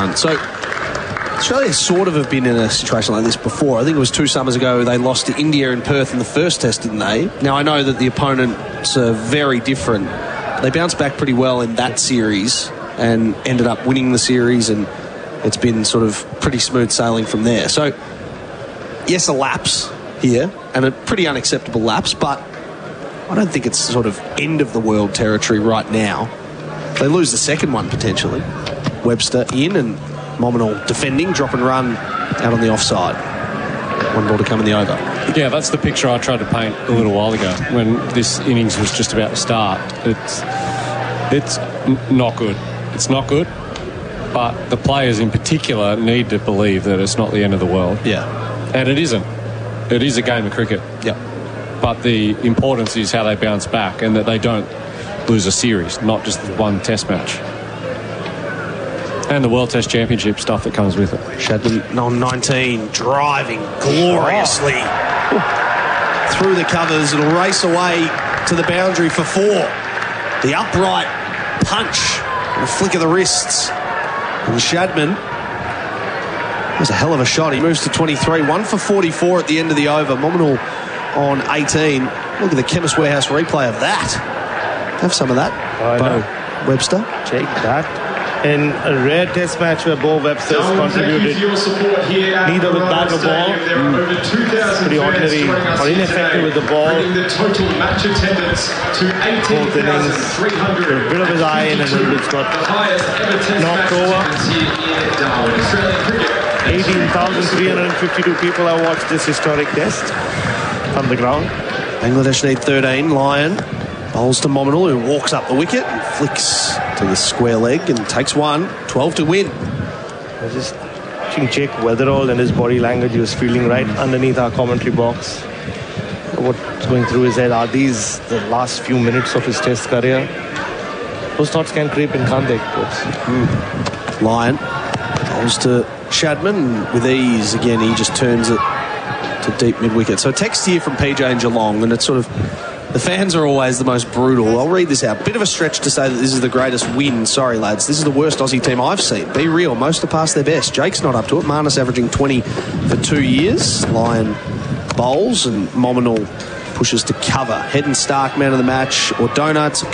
run. So Australia sort of have been in a situation like this before. I think it was 2 summers ago they lost to India in Perth in the first test, didn't they? Now, I know that the opponents are very different. They bounced back pretty well in that series and ended up winning the series, and it's been sort of pretty smooth sailing from there. So, yes, a lapse here, and a pretty unacceptable lapse, but I don't think it's sort of end-of-the-world territory right now. They lose the second one, potentially. Webster in and Mominal defending, drop and run out on the offside. 1 ball to come in the over. Yeah, that's the picture I tried to paint a little while ago when this innings was just about to start. It's not good. It's not good, but the players in particular need to believe that it's not the end of the world. Yeah. And it isn't. It is a game of cricket. Yep. But the importance is how they bounce back and that they don't lose a series, not just one test match. And the World Test Championship stuff that comes with it. Shadman on 19, driving gloriously through the covers. It'll race away to the boundary for 4. The upright punch and a flick of the wrists. And Shadman, that's a hell of a shot. He moves to 23. 1 for 44 at the end of the over. Mominal on 18. Look at the Chemist Warehouse replay of that. Have some of that. Webster. Check that. In a rare test match where Bo Webster's contributed neither with bat or ball, pretty ordinary or ineffective with the ball. Both innings, a bit of his eye in and then it's got knocked over. 18,352 people have watched this historic test from the ground. Bangladesh need 13. Lyon bowls to Mominal, who walks up the wicket and flicks to the square leg and takes 1. 12 to win. I was just watching Jake Weatherall and his body language. He was feeling right underneath our commentary box. What's going through his head? Are these the last few minutes of his test career? Those thoughts can creep in, can't they, coach? Lyon bowls to Shadman with ease. Again, he just turns it to deep mid-wicket. So a text here from PJ in Geelong, and it's sort of, the fans are always the most brutal. I'll read this out. Bit of a stretch to say that this is the greatest win. Sorry, lads. This is the worst Aussie team I've seen. Be real. Most are past their best. Jake's not up to it. Marnus averaging 20 for 2 years. Lyon bowls and Mominal pushes to cover. Head and Stark, man of the match. Or Donuts,